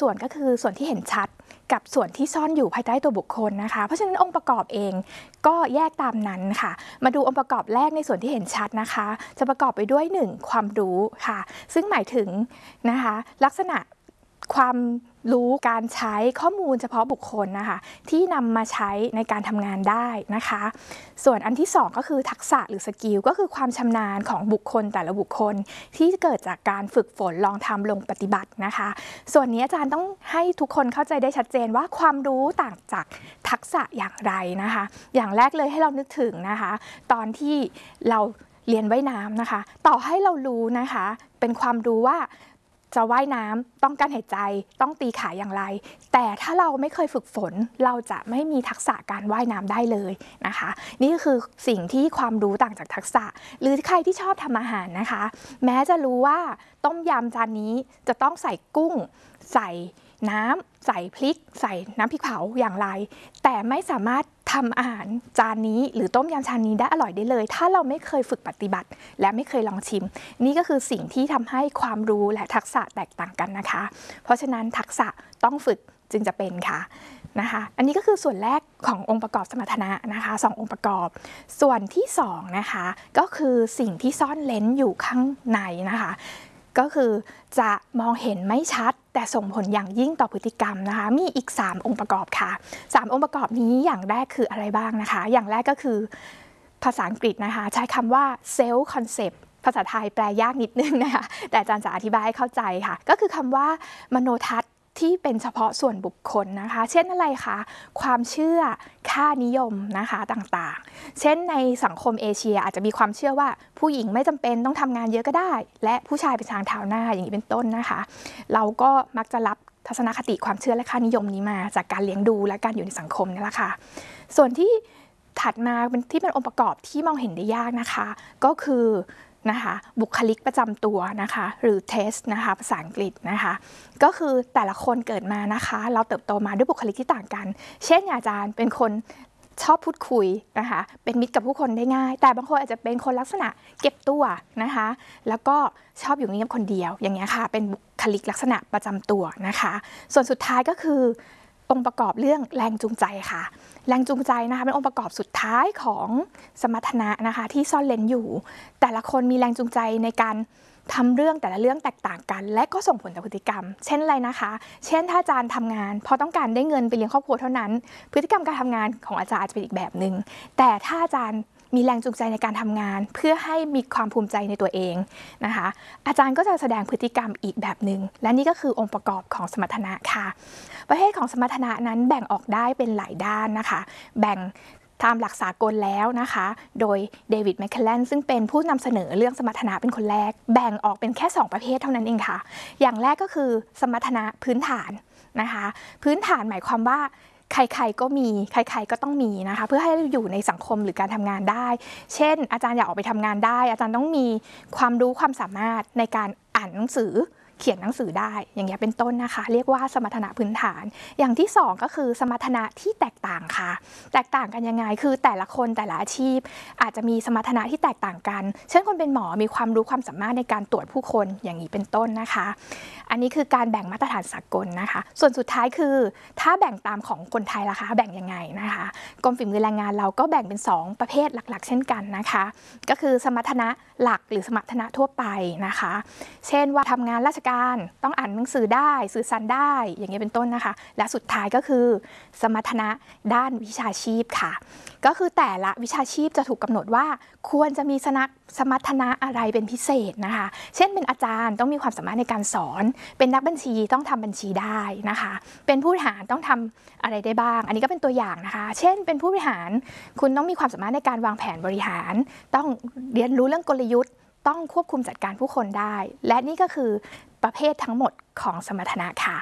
ส่วนก็คือส่วนที่เห็นชัดกับส่วนที่ซ่อนอยู่ภายใต้ตัวบุคคลนะคะเพราะฉะนั้นองค์ประกอบเองก็แยกตามนั้นค่ะมาดูองค์ประกอบแรกในส่วนที่เห็นชัดนะคะจะประกอบไปด้วย1ความรู้ค่ะซึ่งหมายถึงนะคะลักษณะความรู้การใช้ข้อมูลเฉพาะบุคคลนะคะที่นำมาใช้ในการทำงานได้นะคะส่วนอันที่2ก็คือทักษะหรือสกิลก็คือความชำนาญของบุคคลแต่ละบุคคลที่เกิดจากการฝึกฝนลองทำลงปฏิบัตินะคะส่วนนี้อาจารย์ต้องให้ทุกคนเข้าใจได้ชัดเจนว่าความรู้ต่างจากทักษะอย่างไรนะคะอย่างแรกเลยให้เรานึกถึงนะคะตอนที่เราเรียนว่ายน้ำนะคะต่อให้เรารู้นะคะเป็นความรู้ว่าจะว่ายน้ำต้องการหายใจต้องตีขาอย่างไรแต่ถ้าเราไม่เคยฝึกฝนเราจะไม่มีทักษะการว่ายน้ำได้เลยนะคะนี่ก็คือสิ่งที่ความรู้ต่างจากทักษะหรือใครที่ชอบทำอาหารนะคะแม้จะรู้ว่าต้มยำจานนี้จะต้องใส่กุ้งใส่น้ำใส่พริกใส่น้ำพริกเผาอย่างไรแต่ไม่สามารถทำอาหารจานนี้หรือต้มยำจานนี้ได้อร่อยได้เลยถ้าเราไม่เคยฝึกปฏิบัติและไม่เคยลองชิมนี่ก็คือสิ่งที่ทำให้ความรู้และทักษะแตกต่างกันนะคะเพราะฉะนั้นทักษะต้องฝึกจึงจะเป็นค่ะนะคะอันนี้ก็คือส่วนแรกขององค์ประกอบสมรรถนะนะคะ2องค์ประกอบส่วนที่2นะคะก็คือสิ่งที่ซ่อนเลนอยู่ข้างในนะคะก็คือจะมองเห็นไม่ชัดแต่ส่งผลอย่างยิ่งต่อพฤติกรรมนะคะมีอีก3องค์ประกอบค่ะ3องค์ประกอบนี้อย่างแรกคืออะไรบ้างนะคะอย่างแรกก็คือภาษาอังกฤษนะคะใช้คำว่า self concept ภาษาไทยแปลยากนิดนึงนะคะแต่อาจารย์จะอธิบายให้เข้าใจค่ะก็คือคำว่ามโนทัศน์ที่เป็นเฉพาะส่วนบุคคลนะคะเช่นอะไรคะความเชื่อค่านิยมนะคะต่างๆเช่นในสังคมเอเชียอาจจะมีความเชื่อว่าผู้หญิงไม่จำเป็นต้องทำงานเยอะก็ได้และผู้ชายเป็นทางเท้าหน้าอย่างนี้เป็นต้นนะคะเราก็มักจะรับทัศนคติความเชื่อและค่านิยมนี้มาจากการเลี้ยงดูและการอยู่ในสังคมนี่แหละค่ะส่วนที่ถัดมาเป็นที่เป็นองค์ประกอบที่มองเห็นได้ยากนะคะก็คือนะคะบุคลิกประจำตัวนะคะหรือ test นะคะภาษาอังกฤษนะคะก็คือแต่ละคนเกิดมานะคะเราเติบโตมาด้วยบุคลิกที่ต่างกันเช่นอาจารย์เป็นคนชอบพูดคุยนะคะเป็นมิตรกับผู้คนได้ง่ายแต่บางคนอาจจะเป็นคนลักษณะเก็บตัวนะคะแล้วก็ชอบอยู่เงียบคนเดียวอย่างเงี้ยค่ะเป็นบุคลิกลักษณะประจำตัวนะคะส่วนสุดท้ายก็คือองค์ประกอบเรื่องแรงจูงใจค่ะแรงจูงใจนะคะเป็นองค์ประกอบสุดท้ายของสมรรถนะนะคะที่ซ่อนเลนอยู่แต่ละคนมีแรงจูงใจในการทำเรื่องแต่ละเรื่องแตกต่างกันและก็ส่งผลต่อพฤติกรรมเช่นอะไรนะคะเช่นถ้าอาจารย์ทำงานพอต้องการได้เงินไปเลี้ยงครอบครัวเท่านั้นพฤติกรรมการทำงานของอาจารย์อาจจะเป็นอีกแบบหนึ่งแต่ถ้าอาจารย์มีแรงจูงใจในการทำงานเพื่อให้มีความภูมิใจในตัวเองนะคะอาจารย์ก็จะแสดงพฤติกรรมอีกแบบหนึ่งและนี่ก็คือองค์ประกอบของสมรรถนะค่ะประเภทของสมรรถนะนั้นแบ่งออกได้เป็นหลายด้านนะคะแบ่งตามหลักสากลแล้วนะคะโดยเดวิดแมคเคลเลนซึ่งเป็นผู้นำเสนอเรื่องสมรรถนะเป็นคนแรกแบ่งออกเป็นแค่2ประเภทเท่านั้นเองค่ะอย่างแรกก็คือสมรรถนะพื้นฐานนะคะพื้นฐานหมายความว่าใครๆก็มีใครๆก็ต้องมีนะคะเพื่อให้อยู่ในสังคมหรือการทำงานได้เช่นอาจารย์อยากออกไปทำงานได้อาจารย์ต้องมีความรู้ความสามารถในการอ่านหนังสือเขียนหนังสือได้อย่างเงี้ยเป็นต้นนะคะเรียกว่าสมรรถนะพื้นฐานอย่างที่2ก็คือสมรรถนะที่แตกต่างค่ะแตกต่างกันยังไงคือแต่ละคนแต่ละอาชีพอาจจะมีสมรรถนะที่แตกต่างกันเช่นคนเป็นหมอมีความรู้ความสามารถในการตรวจผู้คนอย่างนี้เป็นต้นนะคะอันนี้คือการแบ่งมาตรฐานสากลนะคะส่วนสุดท้ายคือถ้าแบ่งตามของคนไทยล่ะคะแบ่งยังไงนะคะกรมฝีมือแรงงานเราก็แบ่งเป็น2ประเภทหลักๆเช่นกันนะคะก็คือสมรรถนะหลักหรือสมรรถนะทั่วไปนะคะเช่นว่าทำงานราชการต้องอ่านหนังสือได้สื่อสารได้อย่างนี้เป็นต้นนะคะและสุดท้ายก็คือสมรรถนะด้านวิชาชีพค่ะก็คือแต่ละวิชาชีพจะถูกกำหนดว่าควรจะมีสมรรถนะอะไรเป็นพิเศษนะคะเช่นเป็นอาจารย์ต้องมีความสามารถในการสอนเป็นนักบัญชีต้องทำบัญชีได้นะคะเป็นผู้บริหารต้องทำอะไรได้บ้างอันนี้ก็เป็นตัวอย่างนะคะเช่นเป็นผู้บริหารคุณต้องมีความสามารถในการวางแผนบริหารต้องเรียนรู้เรื่องกลยุทธ์ต้องควบคุมจัดการผู้คนได้และนี่ก็คือประเภททั้งหมดของสมรรถนะค่ะ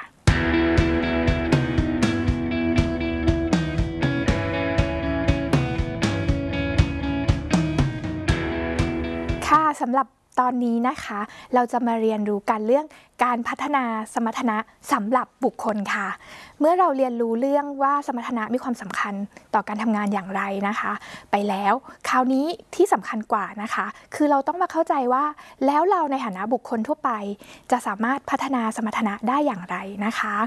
ค่ะสำหรับตอนนี้นะคะเราจะมาเรียนรู้กันเรื่องการพัฒนาสมรรถนะสำหรับบุคคลค่ะเมื่อเราเรียนรู้เรื่องว่าสมรรถนะมีความสำคัญต่อการทำงานอย่างไรนะคะไปแล้วคราวนี้ที่สำคัญกว่านะคะคือเราต้องมาเข้าใจว่าแล้วเราในฐานะบุคคลทั่วไปจะสามารถพัฒนาสมรรถนะได้อย่างไรนะคะ